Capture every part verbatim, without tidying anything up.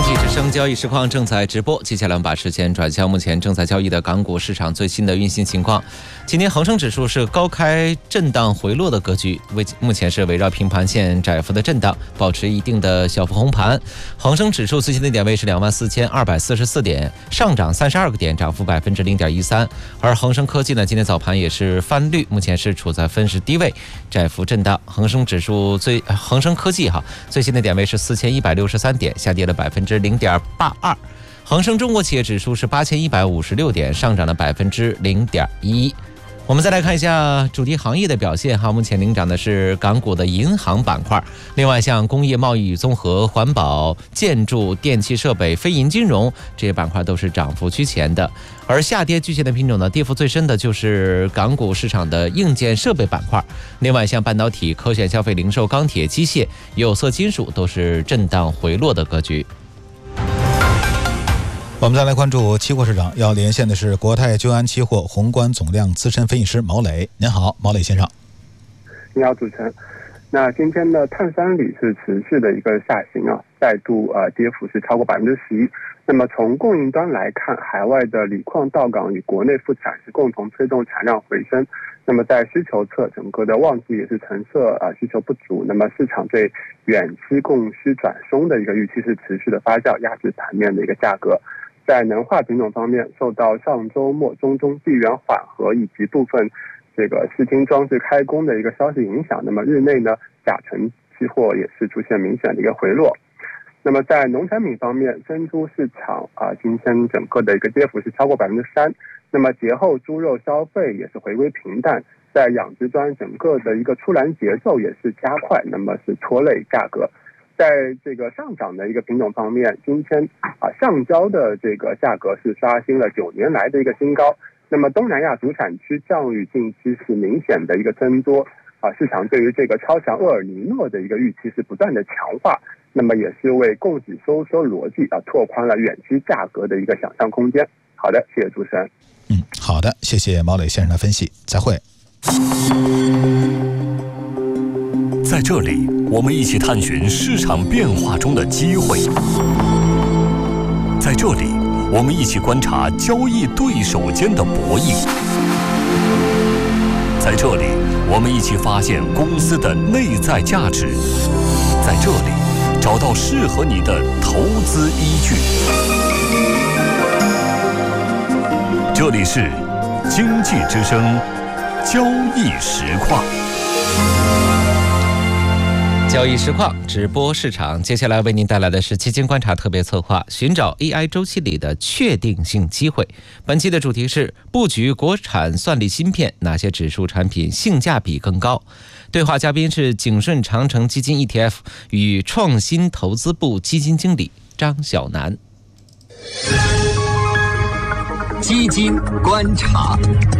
济之声交易实况正在直播，接下来我们把时间转向目前正在交易的港股市场最新的运行情况。今天恒生指数是高开震荡回落的格局，为目前是围绕平盘线窄幅的震荡，保持一定的小幅红盘。恒生指数最新的点位是两万四千二百四十四点，上涨三十二个点，涨幅百分之零点一三。而恒生科技呢，今天早盘也是翻绿，目前是处在分时低位，窄幅震荡。恒生指数最恒生科技哈最新的点位是四千一百六十三点，下跌了百分之零点八二。恒生中国企业指数是八千一百五十六点，上涨了百分之零点一。我们再来看一下主题行业的表现哈，目前领涨的是港股的银行板块，另外像工业贸易与综合、环保、建筑、电气设备、非银金融这些板块都是涨幅居前的。而下跌居前的品种呢，跌幅最深的就是港股市场的硬件设备板块，另外像半导体、可选消费零售、钢铁、机械、有色金属都是震荡回落的格局。 我们再来关注期货市场，要连线的是国泰君安期货宏观总量资深分析师毛磊。您好，毛磊先生。 你好，主持人。那今天的碳酸锂是持续的一个下行啊，再度呃跌幅是超过百分之十一。那么从供应端来看，海外的锂矿到港与国内复产是共同推动产量回升。那么在需求侧，整个的旺季也是橙色啊需求不足。那么市场对远期供需转松的一个预期是持续的发酵，压制盘面的一个价格。在能化品种方面，受到上周末中东地缘缓和以及部分这个视听装置开工的一个消息影响，那么日内呢，甲醇期货也是出现明显的一个回落。那么在农产品方面，珍珠市场啊，今天整个的一个跌幅是超过百分之三。那么节后猪肉消费也是回归平淡，在养殖端整个的一个出栏节奏也是加快，那么是拖累价格。在这个上涨的一个品种方面，今天啊橡胶的这个价格是刷新了九年来的一个新高。那么东南亚主产区降雨近期是明显的一个增多啊，市场对于这个超强厄尔尼诺的一个预期是不断的强化，那么也是为供给收缩逻辑啊拓宽了远期价格的一个想象空间。好的，谢谢主持人。 嗯，好的，谢谢毛磊先生的分析，再会。 在这里，我们一起探寻市场变化中的机会。在这里，我们一起观察交易对手间的博弈。在这里，我们一起发现公司的内在价值。在这里，找到适合你的投资依据。这里是经济之声交易实况。 交易实况直播市场，接下来为您带来的是基金观察特别策划，寻找 A I 周期里的确定性机会。本期的主题是布局国产算力芯片，哪些指数产品性价比更高？对话嘉宾是景顺长城基金 E T F 与创新投资部基金经理张晓楠。 基金观察。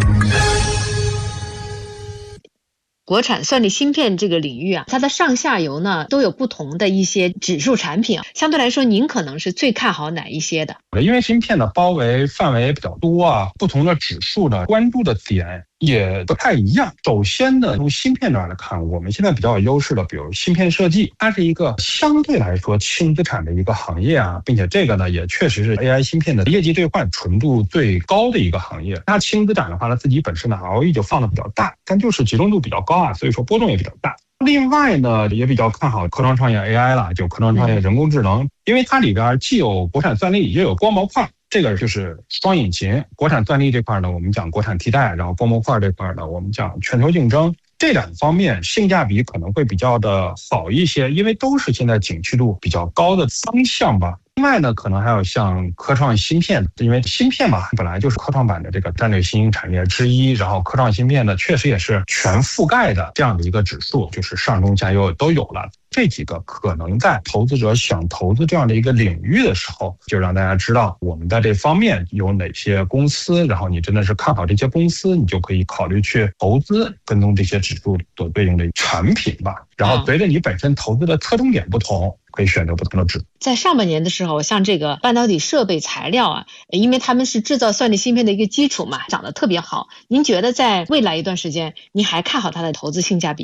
国产算力芯片这个领域啊，它的上下游呢都有不同的一些指数产品啊，相对来说您可能是最看好哪一些的？ 因为芯片的包围范围比较多啊，不同的指数呢关注的点也不太一样。首先呢，从芯片这儿来看，我们现在比较有优势的，比如芯片设计，它是一个相对来说轻资产的一个行业啊，并且这个呢也确实是 A I 芯片的业绩兑换纯度最高的一个行业。它轻资产的话呢，自己本身的 R O E 就放的比较大，但就是集中度比较高啊，所以说波动也比较大。另外呢，也比较看好科创创业 A I 了，就科创创业人工智能，因为它里边既有国产算力，也有光模块。这个就是双引擎，国产算力这块呢，我们讲国产替代，然后光模块这块呢，我们讲全球竞争。这两方面性价比可能会比较的好一些，因为都是现在景气度比较高的方向吧。另外呢，可能还有像科创芯片，因为芯片嘛，本来就是科创板的这个战略新兴产业之一，然后科创芯片呢，确实也是全覆盖的这样的一个指数，就是上中下游都有了。这几个可能在投资者想投资这样的一个领域的时候，就让大家知道我们在这方面有哪些公司，然后你真的是看好这些公司，你就可以考虑去投资跟踪这些指数所对应的产品吧。然后随着你本身投资的侧重点不同，可以选择不同的指数。 在上半年的时候，像这个半导体设备材料啊，因为他们是制造算力芯片的一个基础嘛，涨得特别好。您觉得在未来一段时间，您还看好它的投资性价比吗？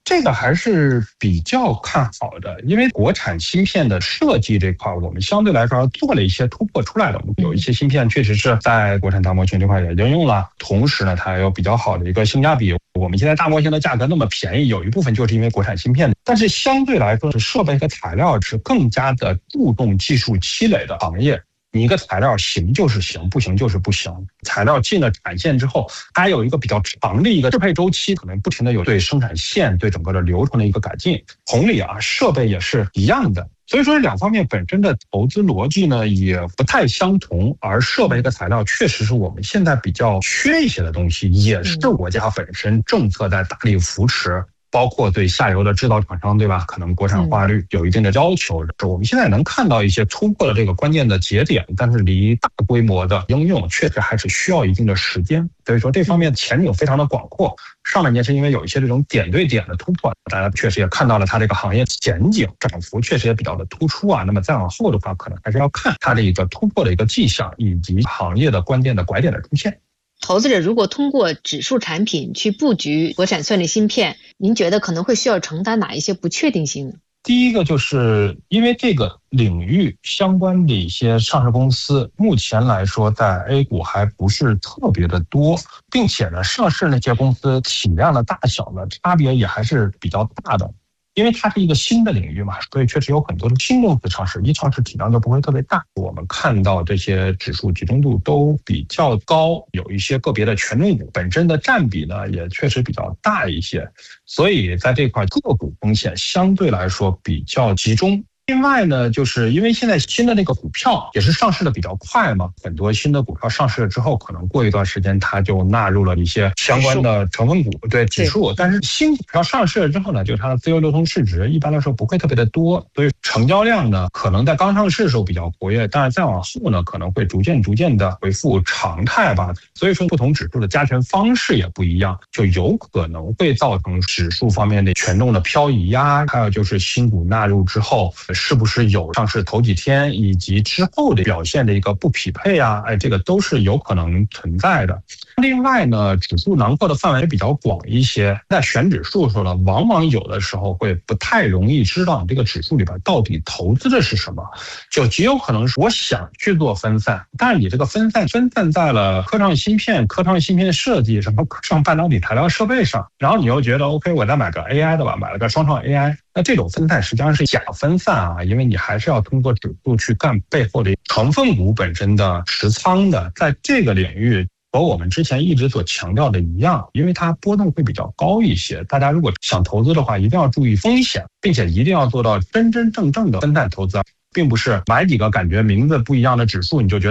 这个还是比较看好的，因为国产芯片的设计这块，我们相对来说做了一些突破出来的。我们有一些芯片确实是在国产大模型这块也应用了，同时呢，它有比较好的一个性价比。我们现在大模型的价格那么便宜，有一部分就是因为国产芯片，但是相对来说是设备和材料是更加的注重技术积累的行业。你一个材料行就是行，不行就是不行。材料进了产线之后，还有一个比较长的一个适配周期，可能不停的有对生产线、对整个的流程的一个改进。同理啊，设备也是一样的。所以说两方面本身的投资逻辑呢也不太相同，而设备和材料确实是我们现在比较缺一些的东西，也是国家本身政策在大力扶持。包括对下游的制造厂商，对吧？可能国产化率有一定的要求。嗯、我们现在能看到一些突破的这个关键的节点，但是离大规模的应用确实还是需要一定的时间。所以说这方面前景非常的广阔。上半年是因为有一些这种点对点的突破，大家确实也看到了它这个行业前景涨幅确实也比较的突出啊。那么再往后的话，可能还是要看它的一个突破的一个迹象，以及行业的关键的拐点的出现。 投资者如果通过指数产品去布局国产算力芯片，您觉得可能会需要承担哪一些不确定性呢？ 第一个就是因为这个领域相关的一些上市公司，目前来说在 A 股还不是特别的多，并且呢，上市那些公司体量的大小呢，差别也还是比较大的。因为它是一个新的领域嘛，所以确实有很多的新公司上市，一上市体量就不会特别大。我们看到这些指数集中度都比较高，有一些个别的权重股本身的占比呢也确实比较大一些，所以在这块个股风险相对来说比较集中。另外呢，就是因为现在新的那个股票也是上市的比较快嘛，很多新的股票上市了之后，可能过一段时间它就纳入了一些相关的成分股，对指数。但是新股票上市了之后呢，就是它的自由流通市值一般来说不会特别的多，所以成交量呢可能在刚上市的时候比较活跃，但是再往后呢可能会逐渐逐渐的恢复常态吧。所以说不同指数的加权方式也不一样，就有可能会造成指数方面的权重的漂移呀，还有就是新股纳入之后是不是有上市头几天以及之后的表现的一个不匹配啊？哎，这个都是有可能存在的。另外呢，指数囊括的范围比较广一些，在选指数的时候呢，往往有的时候会不太容易知道你这个指数里边到底投资的是什么，就极有可能是我想去做分散，但是你这个分散分散在了科创芯片、科创芯片设计、什么科创半导体材料设备上，然后你又觉得 OK， 我再买个 A I 的吧，买了个双创 A I。那这种分散实际上是假分散啊，因为你还是要通过指数去干背后的成分股本身的持仓的。在这个领域和我们之前一直所强调的一样，因为它波动会比较高一些，大家如果想投资的话，一定要注意风险，并且一定要做到真真正正的分散投资，并不是买几个感觉名字不一样的指数你就觉得